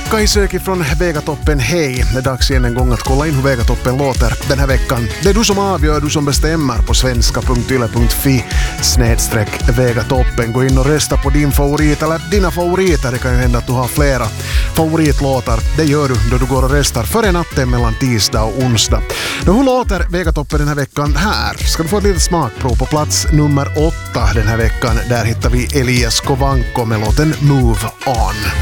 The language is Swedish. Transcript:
Kajsöki från Vegatoppen, hej. Det är dags igen en gång att kolla in hur Vegatoppen låter den här veckan. Det är du som avgör, du som bestämmer på svenska.yle.fi/Vegatoppen. Gå in och rösta på din favorit eller dina favoriter. Det kan ju hända att du har flera favoritlåtar. Det gör du då du går och röstar före natten mellan tisdag och onsdag. Hur låter Vegatoppen den här veckan här? Ska du få ett litet smakprov på plats nummer 8 den här veckan. Där hittar vi Elias Kovanko med låten Move On.